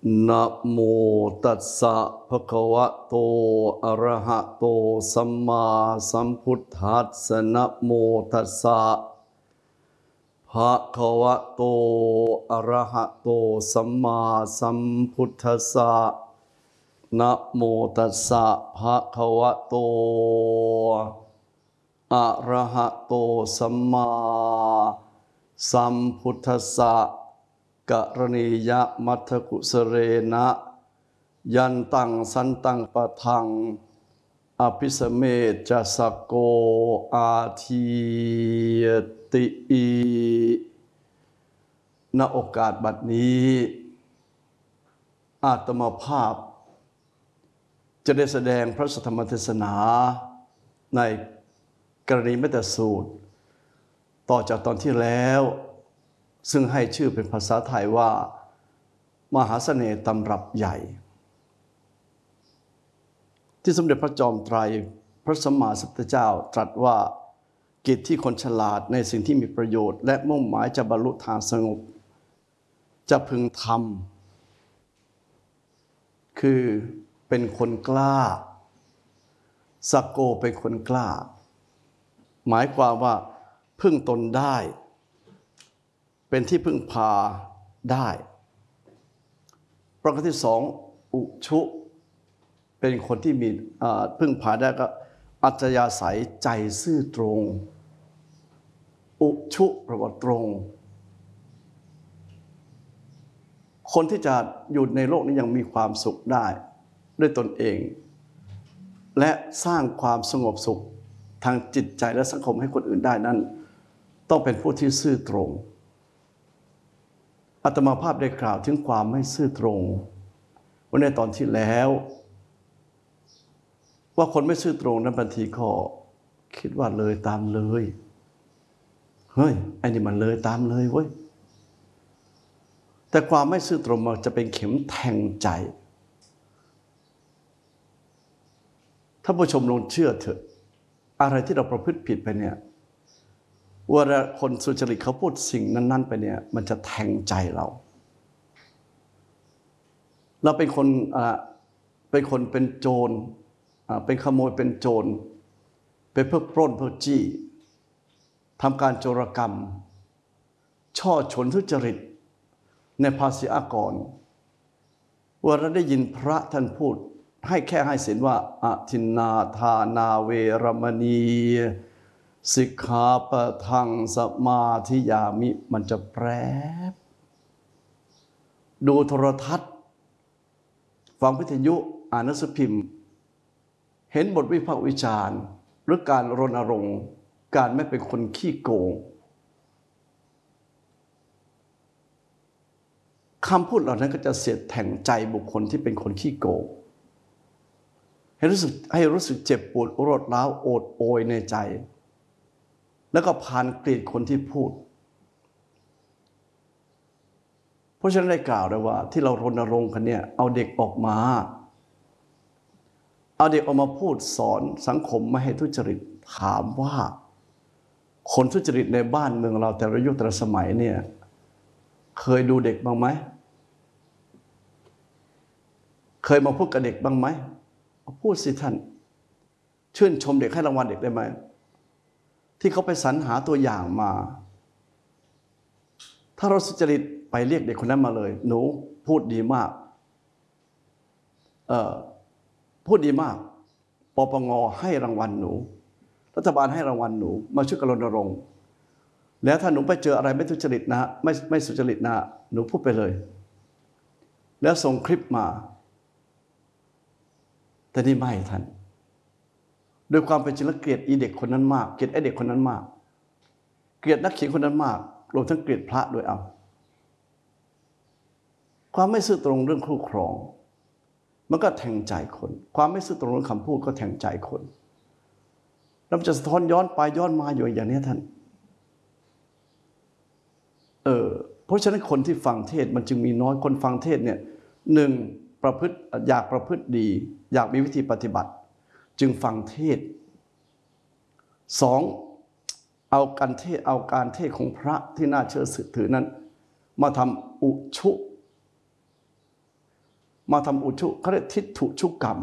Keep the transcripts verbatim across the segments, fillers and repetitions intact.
นะโมตัสสะภะคะวะโตอะระหะโตสัมมาสัมพุทธัสสะนะโมตัสสะภะคะวะโตอะระหะโตสัมมาสัมพุทธัสสะนะโมตัสสะภะคะวะโตอะระหะโตสัมมาสัมพุทธัสสะกรณียะมัทธกุสเรนะยันตังสันตังปะทังอภิสเมจะสกโกอาทีติอีณโอกาสบัดนี้อาตมาภาพจะได้แสดงพระธรรมเทศนาในกรณีเมตสูตรต่อจากตอนที่แล้วซึ่งให้ชื่อเป็นภาษาไทยว่ามหาเสน่ห์ตำรับใหญ่ที่สมเด็จพระจอมไตรพระสัมมาสัมพุทธเจ้าตรัสว่ากิจที่คนฉลาดในสิ่งที่มีประโยชน์และมุ่งหมายจะบรรลุทางสงบจะพึงทำคือเป็นคนกล้าสักโกเป็นคนกล้าหมายความว่าพึ่งตนได้เป็นที่พึ่งพาได้ประการที่สองอุชุเป็นคนที่มีพึ่งพาได้ก็อัจฉริยะใสใจซื่อตรงอุชุแปลว่าตรงคนที่จะอยู่ในโลกนี้ยังมีความสุขได้ด้วยตนเองและสร้างความสงบสุขทางจิตใจและสังคมให้คนอื่นได้นั้นต้องเป็นผู้ที่ซื่อตรงอาตมาภาพได้กล่าวถึงความไม่ซื่อตรงว่าในตอนที่แล้วว่าคนไม่ซื่อตรงนั้นบางทีก็คิดว่าเลยตามเลยเฮ้ยไอ้นี่มันเลยตามเลยเว้ยแต่ความไม่ซื่อตรงมันจะเป็นเข็มแทงใจถ้าผู้ชมลองเชื่อเถอะอะไรที่เราประพฤติผิดไปเนี่ยว่าคนสุจริตเขาพูดสิ่งนั้นๆไปเนี่ยมันจะแทงใจเราเราเป็นคนเป็นคนเป็นโจรเป็นขโมยเป็นโจรเป็นเพื่อปล้นเพื่อจี้ทำการโจรกรรมช่อฉนทุจริตในภาษีอากรว่าเราได้ยินพระท่านพูดให้แค่ให้ศีลว่าอทินนาทานาเวรมณีสิกขาปะทังสมาธิยามิมันจะแปรบดูโทรทัศน์ฟังวิทยุอ่านหนังสือพิมพ์เห็นบทวิพากษ์วิจารณ์หรือการรณรงค์การไม่เป็นคนขี้โกงคำพูดเหล่านั้นก็จะเสียดแทงใจบุคคลที่เป็นคนขี้โกงให้รู้สึกให้รู้สึกเจ็บปวดรวดร้าวโอดโอยในใจแล้วก็ผ่านเกลียดคนที่พูดเพราะฉะนั้นได้กล่าวได้ว่าที่เรารณรงค์กันเนี่ยเอาเด็กออกมาเอาเด็กออกมาพูดสอนสังคมไม่ให้ทุจริตถามว่าคนทุจริตในบ้านเมืองเราแต่ละยุคแต่ละสมัยเนี่ยเคยดูเด็กบ้างไหมเคยมาพูดกับเด็กบ้างไหมพูดสิท่านชื่นชมเด็กให้รางวัลเด็กได้ไหมที่เขาไปสรรหาตัวอย่างมาถ้าเราสุจริตไปเรียกเด็กคนนั้นมาเลยหนูพูดดีมากเอ่อพูดดีมากปปงให้รางวัลหนูรัฐบาลให้รางวัลหนูมาช่วยกันรณรงค์แล้วถ้าหนูไปเจออะไรไม่ทุจริตนะไม่ไม่สุจริตนะหนูพูดไปเลยแล้วส่งคลิปมาแต่นี่ไม่ท่านโดยความเป็นจริงแล้วเกลียดอีเด็กคนนั้นมากเกลียดไอ้เด็กคนนั้นมากเกลียดนักเขียนคนนั้นมากรวมทั้งเกลียดพระด้วยเอาความไม่ซื่อตรงเรื่องคู่ครองมันก็แทงใจคนความไม่ซื่อตรงเรื่องคำพูดก็แทงใจคนแล้วมันจะสะท้อนย้อนไปย้อนมาอยู่อย่างนี้ท่านเออเพราะฉะนั้นคนที่ฟังเทศมันจึงมีน้อยคนฟังเทศเนี่ยหนึ่งประพฤติอยากประพฤติดีอยากมีวิธีปฏิบัติจึงฟังเทศสองเอาการเทศเอาการเทศของพระที่น่าเชื่อถือนั้นมาทำอุชุมาทำอุชุเขาเรียกทิฏฐุชุกรรม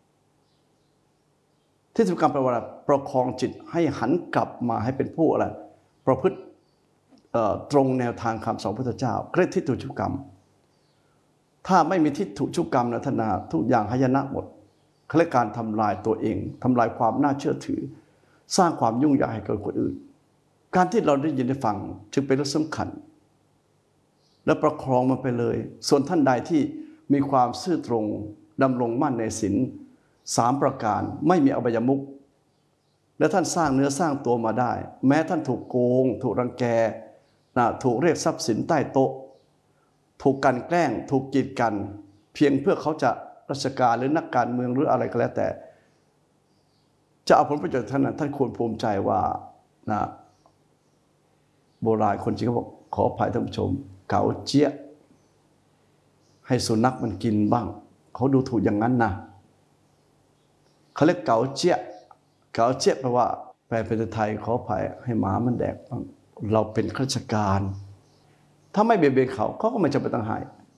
ทิฏฐุกรรมแปลว่าประคองจิตให้หันกลับมาให้เป็นผู้อะไรประพฤติตรงแนวทางคำสอนพระพุทธเจ้าเรียกทิฏฐุชุกรรมถ้าไม่มีทิฏฐุชุกรรมนะท่านนะทุกอย่างหายนะหมดเขาเรียกการทำลายตัวเองทำลายความน่าเชื่อถือสร้างความยุ่งยากให้กับคนอื่นการที่เราได้ยินได้ฟังจึงเป็นเรื่องสำคัญและประคองมันไปเลยส่วนท่านใดที่มีความซื่อตรงดำรงมั่นในศีลสามประการไม่มีอบายมุขและท่านสร้างเนื้อสร้างตัวมาได้แม้ท่านถูกโกงถูกรังแกนะถูกเรียกทรัพย์สินใต้โต๊ะถูกกันแกล้งถูกกีดกันเพียงเพื่อเขาจะราชการหรือนักการเมืองหรืออะไรก็แล้วแต่จะเอาผลประโยชน์ท่านท่านควรภูมิใจว่านะโบราณคนจีนเขาบอกขออภัยท่านผู้ชมเก๋าเจี๊ยให้สุนัขมันกินบ้างเขาดูถูกอย่างนั้นนะเขาเรียกเก๋าเจี๊ยเก๋าเจี๊ยแปลว่าแปลเป็นไทยขออภัยให้หมามันแดกบ้างเราเป็นข้าราชการถ้าไม่เบียดเบียนเขาเขาก็ไม่จำเป็นต้องให้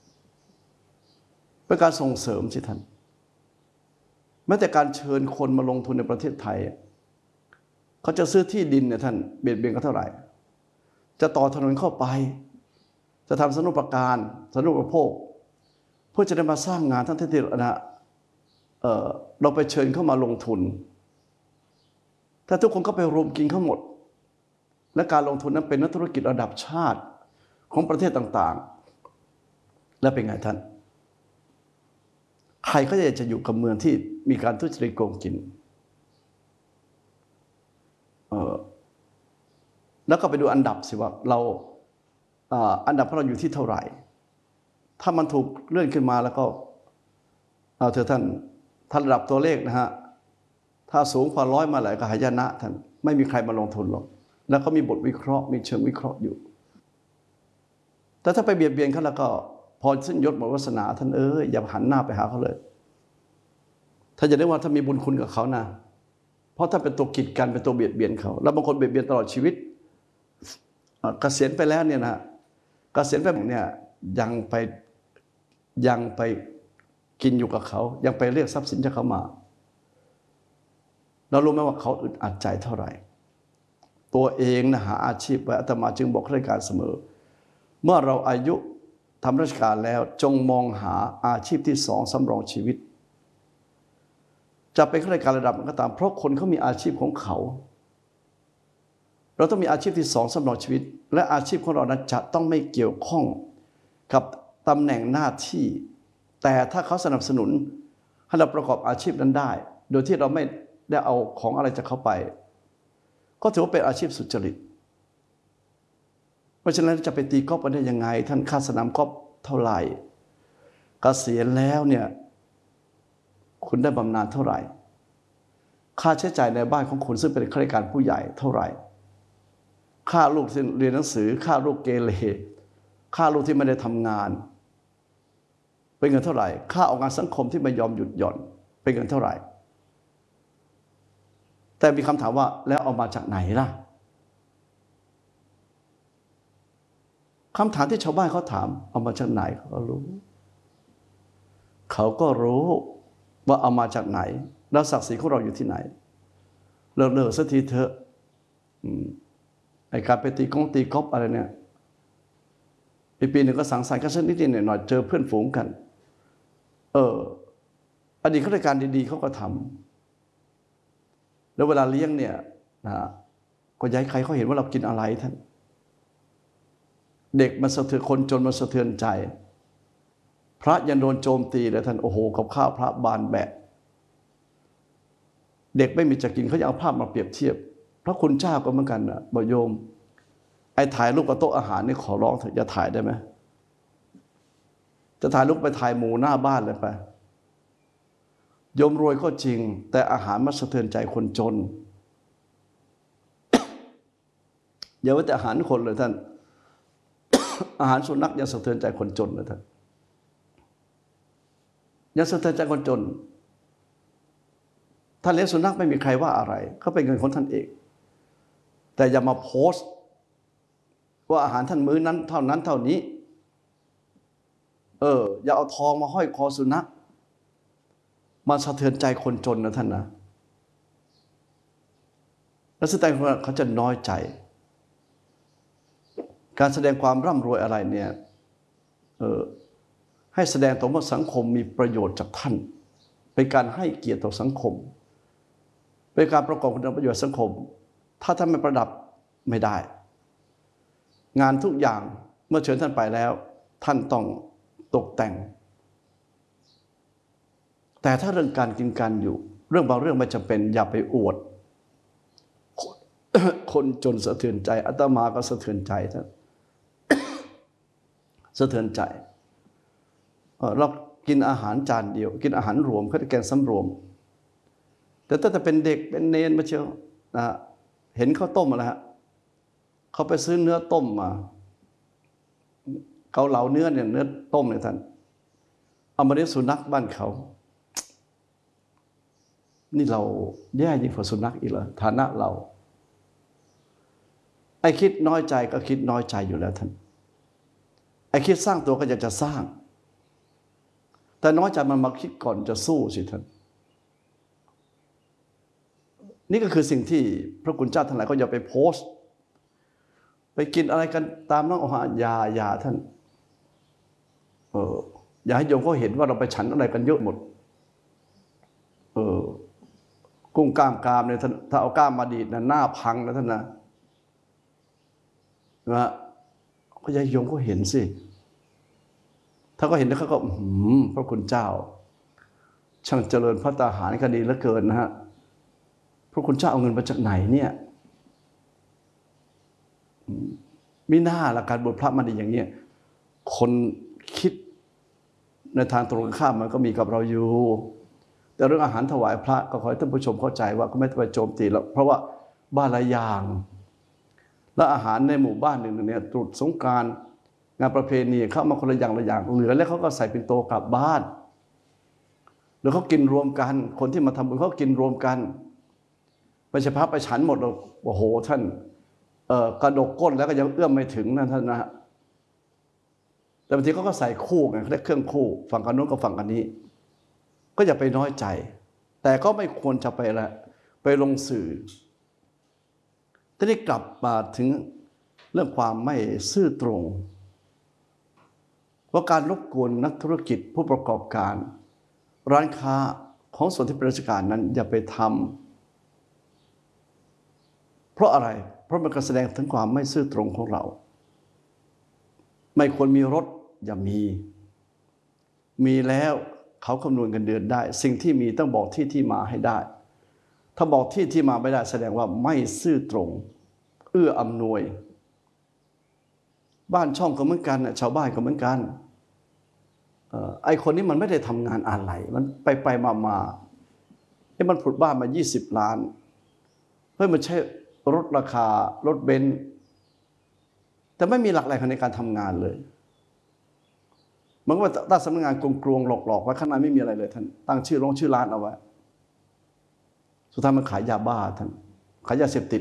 เป็นการส่งเสริมสิท่านแม้แต่การเชิญคนมาลงทุนในประเทศไทยเขาจะซื้อที่ดินเนี่ยท่านเบียดเบียนเขาเท่าไหร่จะต่อถนนเข้าไปจะทำสนุปการสนุปโภคเพื่อจะได้มาสร้างงานท่านที่นะเออเราไปเชิญเข้ามาลงทุนถ้าทุกคนก็ไปรวมกินทั้งหมดและการลงทุนนั้นเป็นนักธุรกิจระดับชาติของประเทศต่างๆและเป็นไงท่านใครก็อยากจะอยู่กับเมืองที่มีการทุจริตโกงกินเออแล้วก็ไปดูอันดับสิว่าเราอันดับของเราอยู่ที่เท่าไหร่ถ้ามันถูกเลื่อนขึ้นมาแล้วก็เอาเถอะท่านท่านระดับตัวเลขนะฮะถ้าสูงกว่าร้อยมาหลายก็หายนะท่านไม่มีใครมาลงทุนหรอกแล้วก็มีบทวิเคราะห์มีเชิงวิเคราะห์อยู่แต่ถ้าไปเบียดเบียนเขาแล้วก็พอสิ้นยศหมดวาสนาท่านเอ้ยอย่าหันหน้าไปหาเขาเลยถ้าจะได้ว่าถ้ามีบุญคุณกับเขานะเพราะถ้าเป็นตัวกีดกันเป็นตัวเบียดเบียนเขาแล้วบางคนเบียดเบียนตลอดชีวิตเกษียณไปแล้วเนี่ยนะเกษียณไปเนี่ยยังไปยังไปกินอยู่กับเขายังไปเรียกทรัพย์สินจากเขามาเรารู้ไหมว่าเขาอึดอัดใจเท่าไหร่ตัวเองนะหาอาชีพไว้อาตมาจึงบอกข้าราชการเสมอเมื่อเราอายุทำราชการแล้วจงมองหาอาชีพที่สองสำรองชีวิตจะเป็นข้าราชการระดับไหนก็ตามเพราะคนเขามีอาชีพของเขาเราต้องมีอาชีพที่สองสำรองชีวิตและอาชีพของเรานั้นจะต้องไม่เกี่ยวข้องกับตำแหน่งหน้าที่แต่ถ้าเขาสนับสนุนให้เราประกอบอาชีพนั้นได้โดยที่เราไม่ได้เอาของอะไรจากเขาไปก็ถือว่าเป็นอาชีพสุจริตเพราะฉะนั้นจะไปตีกอล์ฟกันได้ยังไงท่านค่าสนามกอล์ฟเท่าไหร่เกษียณแล้วเนี่ยคุณได้บำนาญเท่าไหร่ค่าใช้จ่ายในบ้านของคุณซึ่งเป็นข้าราชการผู้ใหญ่เท่าไหร่ค่าลูกเรียนหนังสือค่าลูกเกเรค่าลูกที่ไม่ได้ทำงานเป็นเงินเท่าไหร่ค่าออกงานสังคมที่ไม่ยอมหยุดหย่อนเป็นเงินเท่าไหร่แต่มีคำถามว่าแล้วเอามาจากไหนล่ะคำถามที่ชาวบ้านเขาถามเอามาจากไหนเขาก็รู้เขาก็รู้ว่าเอามาจากไหนแล้วศักดิ์ศรีของเราอยู่ที่ไหนเลิกเลิกสักทีเถอะไอ้การไปตีกงตีก๊อปอะไรเนี่ยปีปีหนึ่งก็สังสรรค์กันสักนิดหน่อยเจอเพื่อนฝูงกันเอออดีตข้าราชการดีๆเขาก็ทำแล้วเวลาเลี้ยงเนี่ยนะก็ย้ายใครเขาเห็นว่าเรากินอะไรท่านเด็กมันสะเทือนคนจนมันสะเทือนใจพระยังโดนโจมตีเลยท่านโอ้โหกับข้าวพระบานแบะเด็กไม่มีจะกินเขาจะเอาภาพมาเปรียบเทียบพระคุณเจ้าก็เหมือนกันนะบอกโยมไอ้ถ่ายรูปกับโต๊ะอาหารนี่ขอร้องเถอะอย่าถ่ายได้ไหมจะถ่ายรูปไปถ่ายหมู่หน้าบ้านเลยไปโยมรวยก็จริงแต่อาหารมันสะเทือนใจคนจนอย่าว่าแต่อาหารคนเลยท่านอาหารสุนัขยังสะเทือนใจคนจนเลยท่านยังสะเทือนใจคนจนท่านเลี้ยงสุนัขไม่มีใครว่าอะไรเขาเป็นเงินของท่านเองแต่อย่ามาโพสต์ว่าอาหารท่านมื้อนั้นเท่านั้นเท่านี้เอออย่าเอาทองมาห้อยคอสุนัขมาสะเทือนใจคนจนนะท่านนะแล้วแสดงว่าเขาจะน้อยใจการแสดงความร่ำรวยอะไรเนี่ยเออให้แสดงตรงว่าสังคมมีประโยชน์จากท่านเป็นการให้เกียรติต่อสังคมเป็นการประกอบคุณประโยชน์สังคมถ้าท่านไม่ประดับไม่ได้งานทุกอย่างเมื่อเชิญท่านไปแล้วท่านต้องตกแต่งแต่ถ้าเรื่องการกินการอยู่เรื่องบางเรื่องไม่จำเป็นอย่าไปอวดคนจนสะเทือนใจอาตมาก็สะเทือนใจท่านสะเทือนใจเรากินอาหารจานเดียวกินอาหารรวมเขาจะแกงสำรวมแต่ถ้าจะเป็นเด็กเป็นเนนมาเชียวนะเห็นข้าวต้มมาแล้วฮะเขาไปซื้อเนื้อต้มมาเกาเหลาเนื้อเนี่ยเนื้อต้มเนี่ยท่านเอามาเลี้ยงสุนัขบ้านเขานี่เราแย่ยิ่งกว่าสุนัขอีกเหรอฐานะเราไอ้คิดน้อยใจก็คิดน้อยใจอยู่แล้วท่านไอ้คิดสร้างตัวก็อยากจะสร้างแต่น้อยใจมันมาคิดก่อนจะสู้สิท่านนี่ก็คือสิ่งที่พระคุณเจ้าทั้งหลายก็อย่าไปโพสต์ไปกินอะไรกันตามน้องอาหารยายาท่านเอออย่าให้โยมเขาเห็นว่าเราไปฉันอะไรกันเยอะหมดเออกุ้งกล้ามกรามเนี่ยท่านถ้าเอากล้ามมาดีดนะหน้าพังนะท่านนะนะก็อย่าให้โยมเขาเห็นสิถ้าก็เห็นแล้วเขาก็หืมพระคุณเจ้าช่างเจริญพระตาหารก็ดีเหลือเกินนะฮะพระคุณเจ้าเอาเงินมาจากไหนเนี่ยมิน่าละการบวชพระมันดีอย่างนี้คนคิดในทางตรงข้ามมันก็มีกับเราอยู่แต่เรื่องอาหารถวายพระก็ขอให้ท่านผู้ชมเข้าใจว่าก็ไม่ต้องไปโจมตีแล้วเพราะว่าบ้านละอย่างและอาหารในหมู่บ้านหนึ่งเนี่ยตรุษสงกรานต์งานประเพณีเข้ามาคนละอย่างละอย่างเหลือแล้วเขาก็ใส่ปิ่นโตกลับบ้านหรือเขากินรวมกันคนที่มาทำบุญเขากินรวมกันไม่ใช่พระไปฉันหมดหรอกโอ้โหท่านกระดกก้นแล้วก็ยังเอื้อมไม่ถึงนะท่านนะแต่บางทีเขาก็ใส่คู่ไงเรียกเครื่องคู่ฝั่งกันโน้นกับฝั่งกันนี้ก็อย่าไปน้อยใจแต่ก็ไม่ควรจะไปละไปลงสื่อทีนี้กลับมาถึงเรื่องความไม่ซื่อตรงว่าการรบกวนนักธุรกิจผู้ประกอบการร้านค้าของส่วนที่เป็นราชการนั้นอย่าไปทำเพราะอะไรเพราะมันก็แสดงถึงความไม่ซื่อตรงของเราไม่ควรมีรถอย่ามีมีแล้วเขาคำนวณเงินเดือนได้สิ่งที่มีต้องบอกที่ที่มาให้ได้ถ้าบอกที่ที่มาไม่ได้แสดงว่าไม่ซื่อตรงเอื้ออำนวยบ้านช่องก็เหมือนกันชาวบ้านก็เหมือนกันไอ้คนนี้มันไม่ได้ทำงานอะไรมันไปไปมามาไอ้มันผุดบ้านมายี่สิบล้านเฮ้ยมันใช้รถราคารถเบนซ์แต่ไม่มีหลักแหล่งในการทำงานเลยมันก็ว่าตั้งสำนักงานกลวงๆหลอกๆไว้ข้างในไม่มีอะไรเลยท่านตั้งชื่อโรงชื่อร้านเอาไว้สุดท้ายมันขายยาบ้าท่านขายยาเสพติด